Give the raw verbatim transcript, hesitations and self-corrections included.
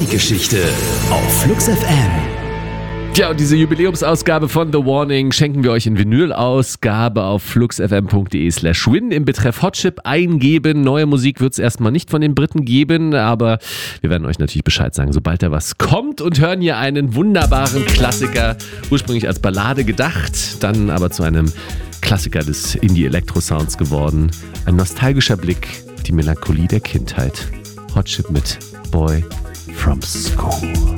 Musikgeschichte auf Flux F M. Tja, und diese Jubiläumsausgabe von The Warning schenken wir euch in Vinyl-Ausgabe auf fluxfm.de slash win. Im Betreff Hotchip eingeben. Neue Musik wird es erstmal nicht von den Briten geben, aber wir werden euch natürlich Bescheid sagen, sobald da was kommt, und hören hier einen wunderbaren Klassiker, ursprünglich als Ballade gedacht, dann aber zu einem Klassiker des Indie-Elektro-Sounds geworden. Ein nostalgischer Blick, die Melancholie der Kindheit. Hotchip mit Boy from School.